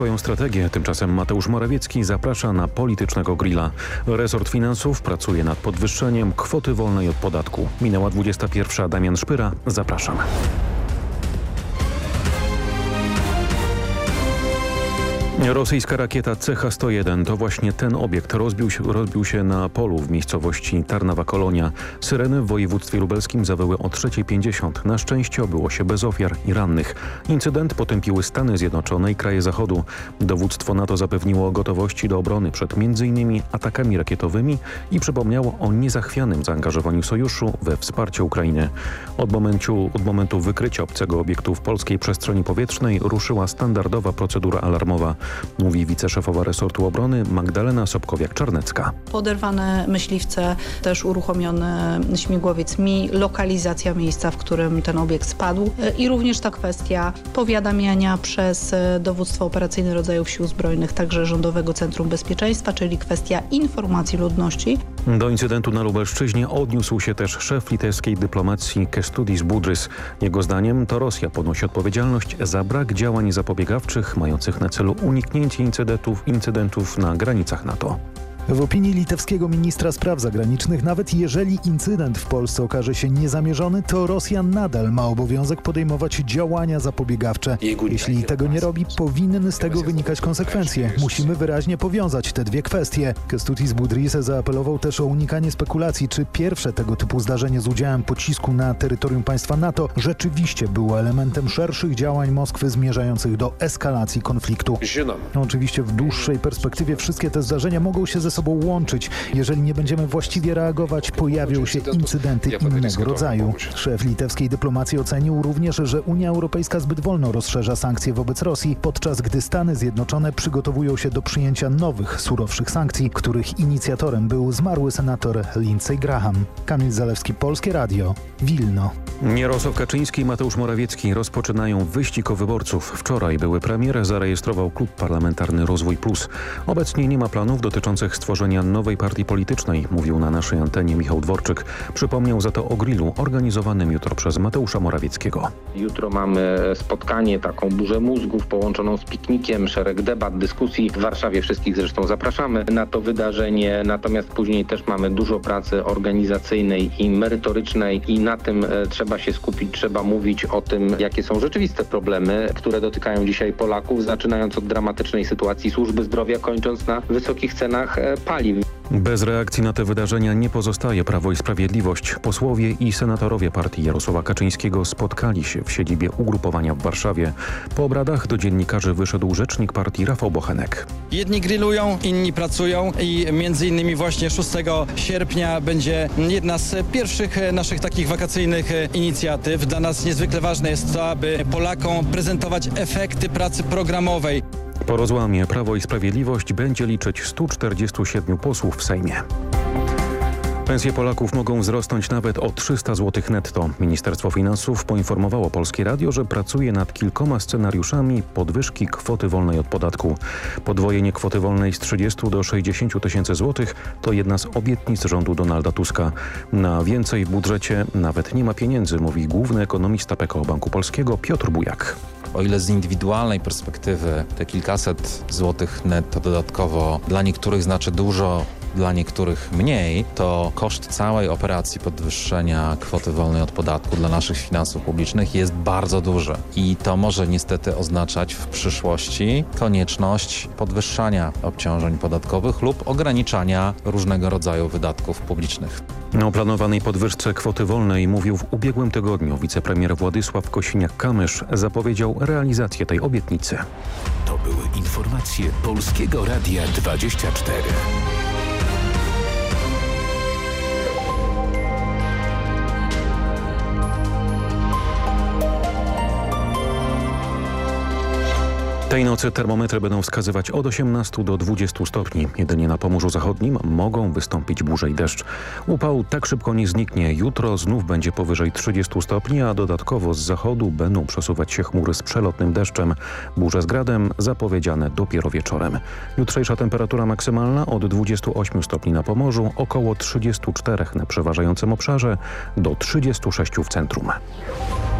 Swoją strategię tymczasem Mateusz Morawiecki zaprasza na politycznego grilla. Resort Finansów pracuje nad podwyższeniem kwoty wolnej od podatku. Minęła 21. Damian Szpyra. Zapraszam. Rosyjska rakieta CH-101 to właśnie ten obiekt rozbił się na polu w miejscowości Tarnowa-Kolonia. Syreny w województwie lubelskim zawyły o 3:50. Na szczęście obyło się bez ofiar i rannych. Incydent potępiły Stany Zjednoczone i kraje Zachodu. Dowództwo NATO zapewniło o gotowości do obrony przed m.in. atakami rakietowymi i przypomniało o niezachwianym zaangażowaniu sojuszu we wsparcie Ukrainy. Od momentu wykrycia obcego obiektu w polskiej przestrzeni powietrznej ruszyła standardowa procedura alarmowa. Mówi wiceszefowa resortu obrony Magdalena Sobkowiak-Czarnecka. Poderwane myśliwce, też uruchomiony śmigłowiec Mi, lokalizacja miejsca, w którym ten obiekt spadł i również ta kwestia powiadamiania przez Dowództwo Operacyjne Rodzajów Sił Zbrojnych, także Rządowego Centrum Bezpieczeństwa, czyli kwestia informacji ludności. Do incydentu na Lubelszczyźnie odniósł się też szef litewskiej dyplomacji Kęstutis Budrys. Jego zdaniem to Rosja ponosi odpowiedzialność za brak działań zapobiegawczych mających na celu uniknięcie incydentów na granicach NATO. W opinii litewskiego ministra spraw zagranicznych, nawet jeżeli incydent w Polsce okaże się niezamierzony, to Rosja nadal ma obowiązek podejmować działania zapobiegawcze. Jeśli tego nie robi, powinny z tego wynikać konsekwencje. Musimy wyraźnie powiązać te dwie kwestie. Kęstutis Budrys zaapelował też o unikanie spekulacji, czy pierwsze tego typu zdarzenie z udziałem pocisku na terytorium państwa NATO rzeczywiście było elementem szerszych działań Moskwy zmierzających do eskalacji konfliktu. Oczywiście w dłuższej perspektywie wszystkie te zdarzenia mogą się ze sobą łączyć. Jeżeli nie będziemy właściwie reagować, pojawią się incydenty innego rodzaju. Szef litewskiej dyplomacji ocenił również, że Unia Europejska zbyt wolno rozszerza sankcje wobec Rosji, podczas gdy Stany Zjednoczone przygotowują się do przyjęcia nowych, surowszych sankcji, których inicjatorem był zmarły senator Lindsey Graham. Kamil Zalewski, Polskie Radio, Wilno. Jarosław Kaczyński i Mateusz Morawiecki rozpoczynają wyścig o wyborców. Wczoraj były premier, zarejestrował Klub Parlamentarny Rozwój Plus. Obecnie nie ma planów dotyczących stworzenia nowej partii politycznej, mówił na naszej antenie Michał Dworczyk. Przypomniał za to o grillu organizowanym jutro przez Mateusza Morawieckiego. Jutro mamy spotkanie, taką burzę mózgów połączoną z piknikiem, szereg debat, dyskusji. W Warszawie wszystkich zresztą zapraszamy na to wydarzenie. Natomiast później też mamy dużo pracy organizacyjnej i merytorycznej i na tym trzeba się skupić, trzeba mówić o tym, jakie są rzeczywiste problemy, które dotykają dzisiaj Polaków, zaczynając od dramatycznej sytuacji służby zdrowia, kończąc na wysokich cenach paliw. Bez reakcji na te wydarzenia nie pozostaje Prawo i Sprawiedliwość. Posłowie i senatorowie partii Jarosława Kaczyńskiego spotkali się w siedzibie ugrupowania w Warszawie. Po obradach do dziennikarzy wyszedł rzecznik partii Rafał Bochenek. Jedni grillują, inni pracują i między innymi właśnie 6 sierpnia będzie jedna z pierwszych naszych takich wakacyjnych inicjatyw. Dla nas niezwykle ważne jest to, aby Polakom prezentować efekty pracy programowej. Po rozłamie Prawo i Sprawiedliwość będzie liczyć 147 posłów w Sejmie. Pensje Polaków mogą wzrosnąć nawet o 300 zł netto. Ministerstwo Finansów poinformowało Polskie Radio, że pracuje nad kilkoma scenariuszami podwyżki kwoty wolnej od podatku. Podwojenie kwoty wolnej z 30 do 60 tysięcy złotych to jedna z obietnic rządu Donalda Tuska. Na więcej w budżecie nawet nie ma pieniędzy, mówi główny ekonomista PKO Banku Polskiego Piotr Bujak. O ile z indywidualnej perspektywy te kilkaset złotych netto dodatkowo dla niektórych znaczy dużo, dla niektórych mniej, to koszt całej operacji podwyższenia kwoty wolnej od podatku dla naszych finansów publicznych jest bardzo duży. I to może niestety oznaczać w przyszłości konieczność podwyższania obciążeń podatkowych lub ograniczania różnego rodzaju wydatków publicznych. O planowanej podwyżce kwoty wolnej mówił w ubiegłym tygodniu wicepremier Władysław Kosiniak-Kamysz. Zapowiedział realizację tej obietnicy. To były informacje Polskiego Radia 24. Tej nocy termometry będą wskazywać od 18 do 20 stopni. Jedynie na Pomorzu Zachodnim mogą wystąpić burze i deszcz. Upał tak szybko nie zniknie. Jutro znów będzie powyżej 30 stopni, a dodatkowo z zachodu będą przesuwać się chmury z przelotnym deszczem. Burze z gradem zapowiedziane dopiero wieczorem. Jutrzejsza temperatura maksymalna od 28 stopni na Pomorzu, około 34 na przeważającym obszarze, do 36 w centrum.